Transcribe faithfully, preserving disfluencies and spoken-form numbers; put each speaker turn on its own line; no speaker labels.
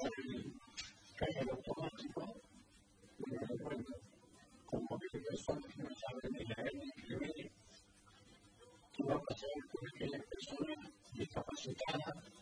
el cajero automático, me recuerdo, como que personas no saben ni leer ni escribir, tú vas a pasar con aquella persona discapacitada